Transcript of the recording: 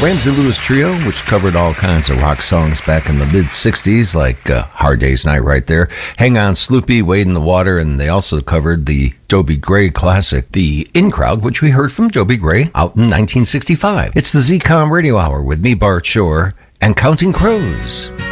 Ramsey Lewis Trio, which covered all kinds of rock songs back in the mid-'60s, like Hard Day's Night right there, Hang On Sloopy, Wade in the Water, and they also covered the Dobie Gray classic, The In Crowd, which we heard from Dobie Gray out in 1965. It's the Z-Com Radio Hour with me, Bart Shore, and Counting Crows.